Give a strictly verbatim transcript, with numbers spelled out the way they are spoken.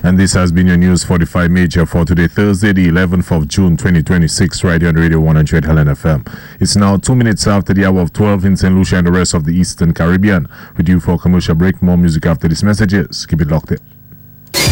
And this has been your News forty-five Major for today, Thursday, the eleventh of June, twenty twenty-six, right here on Radio one hundred Helen F M. It's now two minutes after the hour of twelve in Saint Lucia and the rest of the Eastern Caribbean. We're due for a commercial break. More music after these messages. Keep it locked in.